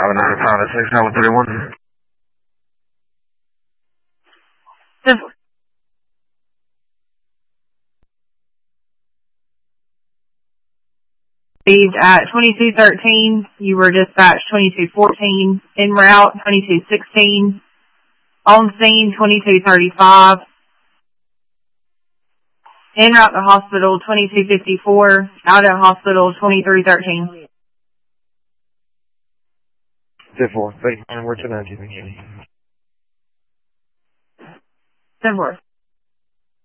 595 at 69131. At 2213, you were dispatched 2214, en route 2216, on scene 2235, en route to hospital 2254, out at hospital 2313. 10-4, thank you, and we're to 19. 10-4.